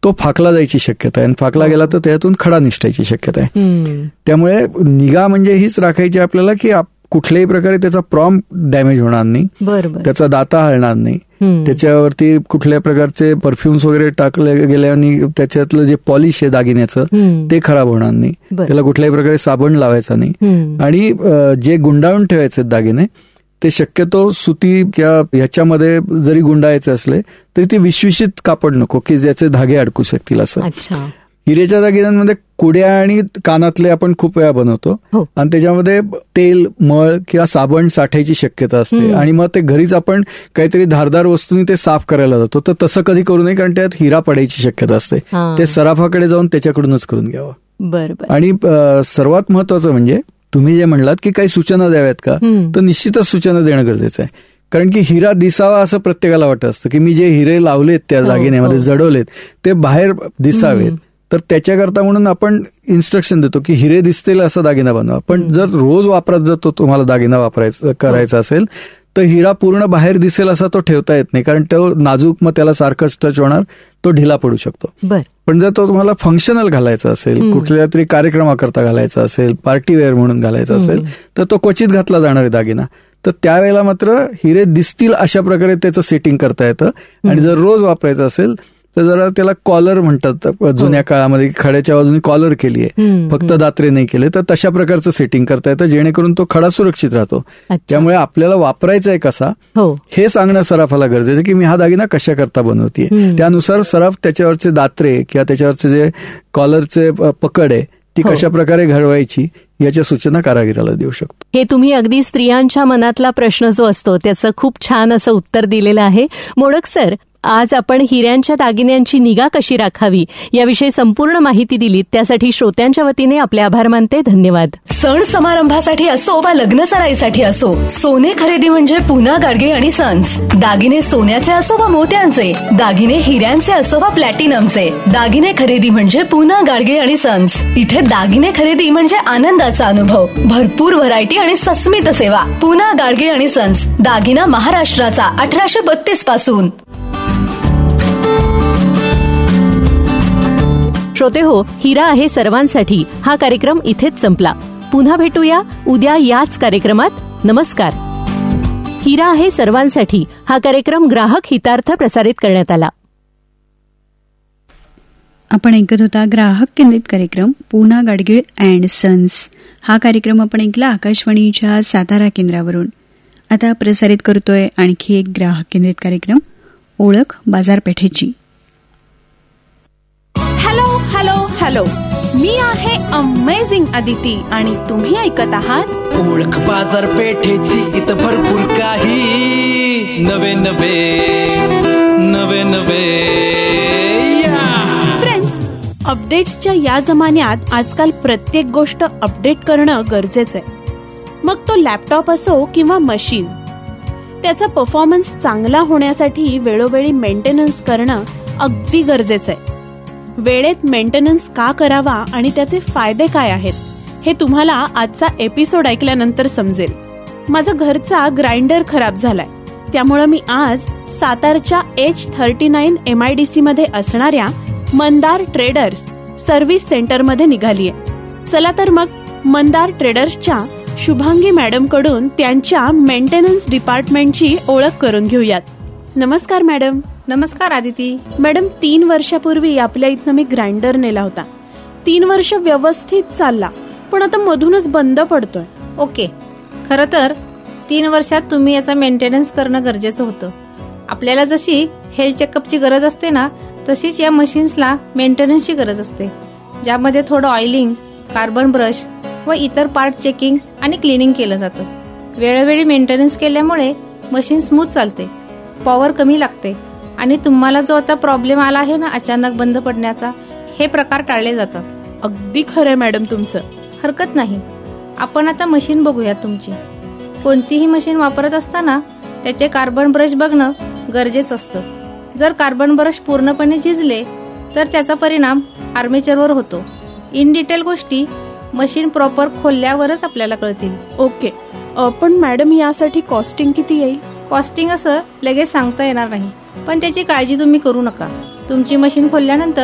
तो फाकला जायची शक्यता आहे आणि फाकला गेला तर त्यातून खडा निसटायची शक्यता आहे. त्यामुळे निगा म्हणजे हीच राखायची आपल्याला की कुठल्याही प्रकारे त्याचा प्रॉम्प्ट डॅमेज होणार नाही, त्याचा दाता हलणार नाही, त्याच्यावरती कुठल्या प्रकारचे परफ्युम्स वगैरे टाकले गेल्याने त्याच्यातलं जे पॉलिश आहे दागिन्याचं ते खराब होणार नाही, त्याला कुठल्याही प्रकारे साबण लावायचा नाही. आणि जे गुंडाळून ठेवायचे दागिने ते शक्यतो सुती किंवा ह्याच्यामध्ये जरी गुंडाळायचे असले तरी ते विश्विषित कापड नको की ज्याचे धागे अडकू शकतील असं. हिरेच्या दागिन्यांमध्ये कुड्या आणि कानातले आपण खूप वेळा बनवतो आणि त्याच्यामध्ये तेल, मळ किंवा साबण साठायची शक्यता असते आणि मग ते घरीच आपण काहीतरी धारदार वस्तूंनी ते साफ करायला जातो. तर तसं कधी करू नये, कारण त्यात हिरा पडायची शक्यता असते. ते सराफाकडे जाऊन त्याच्याकडूनच करून घ्यावं. आणि सर्वात महत्वाचं म्हणजे तुम्ही जे म्हणलात की काही सूचना द्याव्यात का, तर निश्चितच सूचना देणं गरजेचं आहे. कारण की हिरा दिसावा असं प्रत्येकाला वाटत असतं की मी जे हिरे लावलेत त्या दागिन्यामध्ये जडवलेत ते बाहेर दिसावेत. तर त्याच्याकरता म्हणून आपण इन्स्ट्रक्शन देतो की हिरे दिसतील असा दागिना बनवा. पण जर रोज वापरात जर तो तुम्हाला दागिना करायचा असेल तर हिरा पूर्ण बाहेर दिसेल असा तो ठेवता येत नाही, कारण तो नाजूक, मग त्याला सारखंच टच होणार, तो ढिला पडू शकतो. पण जर तो तुम्हाला फंक्शनल घालायचा असेल, कुठल्या तरी कार्यक्रमाकरता घालायचा असेल, पार्टी वेअर म्हणून घालायचा असेल तर तो क्वचित घातला जाणार आहे दागिना. तर त्यावेळेला मात्र हिरे दिसतील अशा प्रकारे त्याचं सेटिंग करता येतं. आणि जर रोज वापरायचं असेल तर जरा त्याला कॉलर म्हणतात. जुन्या काळामध्ये खड्याच्या बाजूने कॉलर केली आहे, फक्त दात्रे नाही केले, तर तशा प्रकारचं सेटिंग करता येतं जेणेकरून तो खडा सुरक्षित राहतो. त्यामुळे आपल्याला वापरायचा आहे कसा हे सांगणं सराफाला गरजेचं की मी हा दागिना कशा करता बनवतेय. त्यानुसार सराफ त्याच्यावरचे दात्रे किंवा त्याच्यावरचे जे कॉलरचे पकड आहे ती कशा प्रकारे घडवायची याच्या सूचना कारागिराला देऊ शकतो. हे तुम्ही अगदी स्त्रियांच्या मनातला प्रश्न जो असतो त्याचं खूप छान असं उत्तर दिलेलं आहे. मोडक सर, आज आपण हिऱ्यांच्या दागिन्यांची निगा कशी राखावी याविषयी संपूर्ण माहिती दिलीत, त्यासाठी श्रोत्यांच्या वतीने आपले आभार मानते. धन्यवाद. सण समारंभासाठी असो वा लग्न सराईसाठी असो, सोने खरेदी म्हणजे पूना गाडगे आणि सन्स. दागिने सोन्याचे असो वा मोत्यांचे, दागिने हिऱ्यांचे असो वा प्लॅटिनमचे, दागिने खरेदी म्हणजे पूना गाडगे आणि सन्स. इथे दागिने खरेदी म्हणजे आनंदाचा अनुभव, भरपूर व्हरायटी आणि सस्मित सेवा. पूना गाडगे आणि सन्स, दागिना महाराष्ट्राचा 1832 पासून. श्रोते हो, हिरा आहे सर्वांसाठी हा कार्यक्रम इथेच संपला. पुन्हा भेटूया उद्या याच कार्यक्रमात. नमस्कार. हिरा आहे सर्वांसाठी हा कार्यक्रम ग्राहक हितार्थ प्रसारित करण्यात आला. आपण ऐकत होता ग्राहक केंद्रित कार्यक्रम पूना गाडगीळ अँड सन्स. हा कार्यक्रम आपण ऐकला आकाशवाणीच्या सातारा केंद्रावरून. आता प्रसारित करतोय आणखी एक ग्राहक केंद्रित कार्यक्रम, ओळख बाजारपेठेची. हॅलो, मी आहे अमेझिंग अदिती आणि तुम्ही ऐकत आहात ओळख बाजारपेठेची. इथं भरपूर काही नवे फ्रेंड्स. अपडेट्सच्या या जमान्यात आजकाल प्रत्येक गोष्ट अपडेट करणं गरजेचं आहे. मग तो लॅपटॉप असो किंवा मशीन, त्याचा परफॉर्मन्स चांगला होण्यासाठी वेळोवेळी मेंटेनन्स करणं अगदी गरजेचं आहे. वेळेत मेंटेनन्स का करावा आणि त्याचे फायदे काय आहेत हे तुम्हाला आजचा एपिसोड ऐकल्यानंतर समजेल. माझा घरचा ग्राइंडर खराब झालाय, त्यामुळे मी आज सातारच्या H39 MIDC मध्ये असणाऱ्या मंदार ट्रेडर्स सर्व्हिस सेंटरमध्ये निघालीय. चला तर मग मंदार ट्रेडर्सच्या शुभांगी मॅडम कडून त्यांच्या मेंटेनन्स डिपार्टमेंटची ओळख करून घेऊयात. नमस्कार मॅडम. नमस्कार आदिती. मॅडम, 3 वर्षापूर्वी आपल्या इथनं मी ग्राइंडर नेला होता. 3 वर्ष व्यवस्थित चालला, पण आता मधूनच बंद पडतोय. ओके, खरं तर 3 वर्षात तुम्ही याचा मेंटेनन्स करणं गरजेचं होतं. आपल्याला जशी हेल्थ चेकअपची गरज असते ना, तशीच या मशीन्सला मेंटेनन्सची गरज असते, ज्यामध्ये थोडं ऑइलिंग, कार्बन ब्रश व इतर पार्ट चेकिंग आणि क्लिनिंग केलं जातं. वेळोवेळी मेंटेनन्स केल्यामुळे मशीन स्मूथ चालते, पॉवर कमी लागते आणि तुम्हाला जो आता प्रॉब्लेम आला आहे ना अचानक बंद पडण्याचा, हे प्रकार टाळले जातात. अगदी खरंय मॅडम तुमचं. हरकत नाही. आपण आता मशीन बघूया तुमची. कोणतीही मशीन वापरत असताना त्याचे कार्बन ब्रश बघणं गरजेचं असतं. जर कार्बन ब्रश पूर्णपणे झिजले तर त्याचा परिणाम आर्मेचरवर होतो. इन डिटेल गोष्टी मशीन प्रॉपर खोलल्यावरच आपल्याला कळतील. ओके, पण मॅडम यासाठी कॉस्टिंग किती येईल? कॉस्टिंग असं लगेच सांगता येणार नाही, पण त्याची काळजी तुम्ही करू नका. तुमची मशीन खोलल्यानंतर